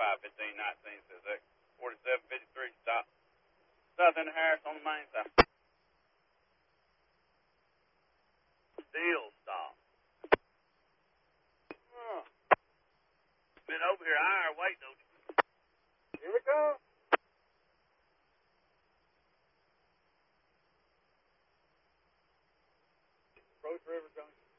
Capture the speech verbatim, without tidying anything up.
five fifteen nineteen, says X forty-seven fifty-three, stop. South end of Harris on the main side. Still stop. Oh. Been over here an hour, wait, don't you? Here we go. Approach River Junction.